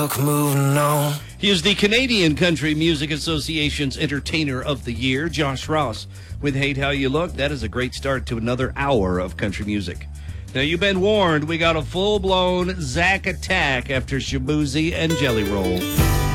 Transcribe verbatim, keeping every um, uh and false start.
Moving on. He is the Canadian Country Music Association's Entertainer of the Year, Josh Ross, with Hate How You Look. That is a great start to another hour of country music. Now, you've been warned. We got a full-blown Zach attack after Shaboozey and Jelly Roll.